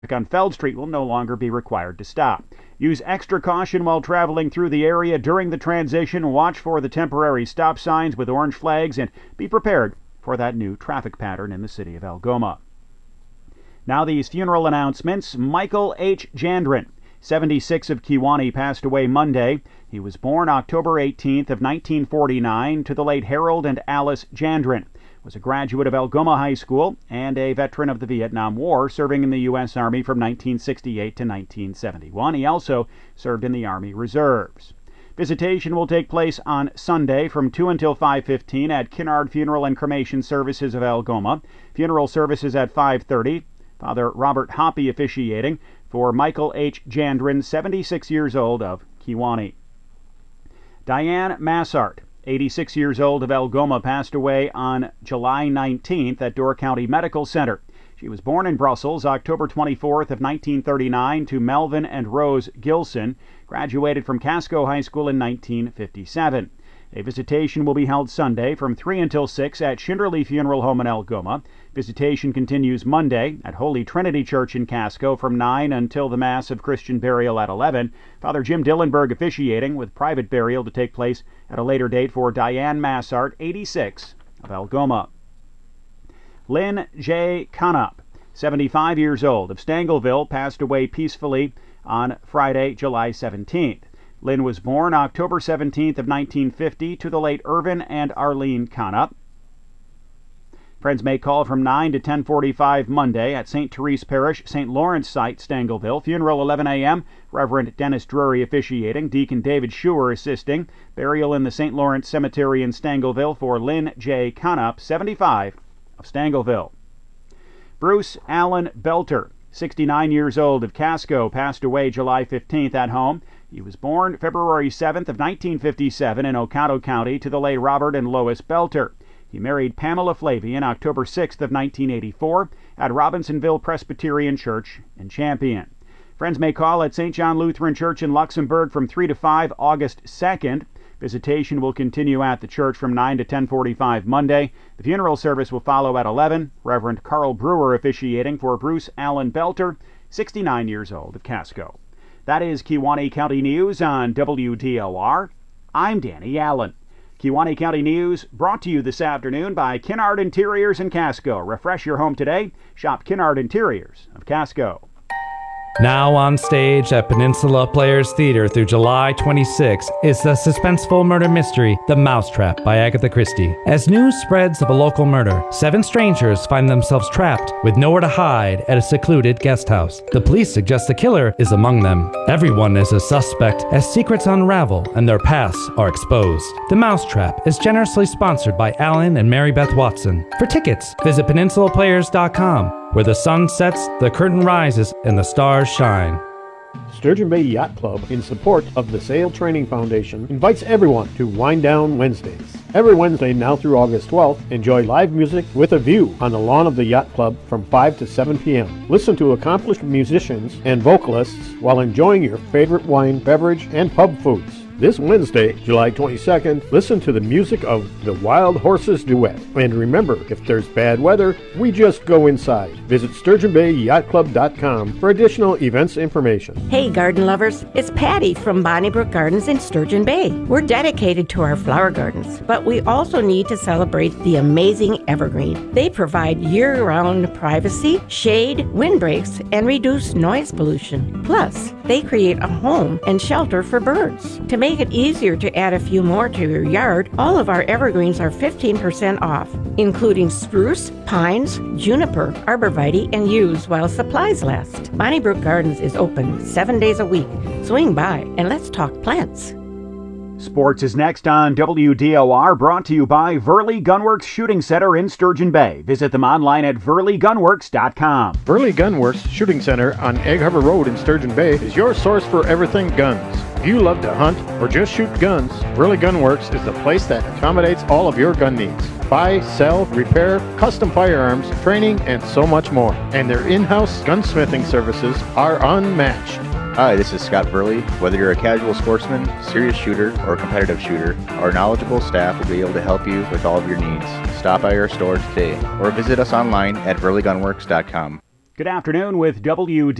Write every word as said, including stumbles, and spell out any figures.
on Feld Street will no longer be required to stop. Use extra caution while traveling through the area during the transition. Watch for the temporary stop signs with orange flags and be prepared for that new traffic pattern in the city of Algoma. Now these funeral announcements. Michael H. Jandrin, seventy-six, of Kewanee, passed away Monday. He was born October eighteenth of nineteen forty-nine to the late Harold and Alice Jandrin. Was a graduate of Algoma High School and a veteran of the Vietnam War, serving in the U S Army from nineteen sixty-eight to nineteen seventy-one. He also served in the Army Reserves. Visitation will take place on Sunday from two until five fifteen at Kinnard Funeral and Cremation Services of Algoma. Funeral services at five thirty. Father Robert Hoppy officiating for Michael H. Jandrin, seventy-six years old, of Kewanee. Diane Massart, eighty-six years old, of Algoma, passed away on July nineteenth at Door County Medical Center. She was born in Brussels October twenty-fourth of nineteen thirty-nine to Melvin and Rose Gilson. Graduated from Casco High School in nineteen fifty-seven. A visitation will be held Sunday from three until six at Shinderly Funeral Home in Algoma. Visitation continues Monday at Holy Trinity Church in Casco from nine until the Mass of Christian Burial at eleven. Father Jim Dillenberg officiating, with private burial to take place at a later date for Diane Massart, eighty-six, of Algoma. Lynn J. Canup, seventy-five years old, of Stangleville, passed away peacefully on Friday, July seventeenth. Lynn was born October seventeenth of nineteen fifty to the late Irvin and Arlene Canup. Friends may call from nine to ten forty-five Monday at Saint Therese Parish, Saint Lawrence site, Stangleville. Funeral eleven a.m. Reverend Dennis Drury officiating. Deacon David Schuer assisting. Burial in the Saint Lawrence Cemetery in Stangleville for Lynn J. Canup, seventy-five, of Stangleville. Bruce Allen Belter, sixty-nine years old, of Casco, passed away July fifteenth at home. He was born February seventh of nineteen fifty-seven in Oconto County to the late Robert and Lois Belter. He married Pamela Flavian October sixth of nineteen eighty-four at Robinsonville Presbyterian Church in Champion. Friends may call at Saint John Lutheran Church in Luxembourg from three to five August second. Visitation will continue at the church from nine to ten forty-five Monday. The funeral service will follow at eleven. Reverend Carl Brewer officiating for Bruce Allen Belter, sixty-nine years old, of Casco. That is Kewanee County News on W D O R. I'm Danny Allen. Kewanee County News brought to you this afternoon by Kinnard Interiors in Casco. Refresh your home today. Shop Kinnard Interiors of Casco. Now on stage at Peninsula Players Theater through July twenty-sixth is the suspenseful murder mystery The Mousetrap by Agatha Christie. As news spreads of a local murder, seven strangers find themselves trapped with nowhere to hide at a secluded guest house. The police suggest the killer is among them. Everyone is a suspect as secrets unravel and their pasts are exposed. The Mousetrap is generously sponsored by Alan and Mary Beth Watson. For tickets, visit peninsula players dot com. Where the sun sets, the curtain rises, and the stars shine. Sturgeon Bay Yacht Club, in support of the Sail Training Foundation, invites everyone to Wind Down Wednesdays. Every Wednesday now through August twelfth, enjoy live music with a view on the lawn of the Yacht Club from five to seven p.m. Listen to accomplished musicians and vocalists while enjoying your favorite wine, beverage, and pub foods. This Wednesday, July twenty-second, listen to the music of the Wild Horses Duet. And remember, if there's bad weather, we just go inside. Visit sturgeon bay yacht club dot com for additional events information. Hey garden lovers, it's Patty from Bonnybrook Gardens in Sturgeon Bay. We're dedicated to our flower gardens, but we also need to celebrate the amazing evergreen. They provide year-round privacy, shade, windbreaks, and reduce noise pollution. Plus, they create a home and shelter for birds. To make it easier to add a few more to your yard, all of our evergreens are fifteen percent off, including spruce, pines, juniper, arborvitae, and yews while supplies last. Bonnybrook Gardens is open seven days a week. Swing by and let's talk plants. Sports is next on W D O R, brought to you by Verley Gunworks Shooting Center in Sturgeon Bay. Visit them online at verley gunworks dot com. Verley Gunworks Shooting Center on Egg Harbor Road in Sturgeon Bay is your source for everything guns. If you love to hunt or just shoot guns, Verley Gunworks is the place that accommodates all of your gun needs. Buy, sell, repair, custom firearms, training, and so much more. And their in-house gunsmithing services are unmatched. Hi, this is Scott Verley. Whether you're a casual sportsman, serious shooter, or competitive shooter, our knowledgeable staff will be able to help you with all of your needs. Stop by our store today or visit us online at verley gunworks dot com. Good afternoon with W D.